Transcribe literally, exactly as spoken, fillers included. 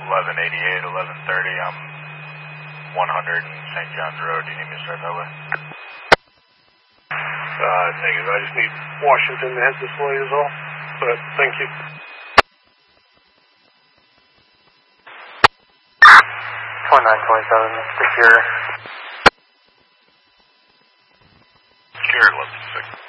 eleven eighty-eight, eleven thirty. I'm one hundred in Saint John's Road. Do you need me to start that way? Uh, negative. I just need Washington to head this way is all. But thank you. twenty-nine twenty-seven, secure. Secure, eleven six.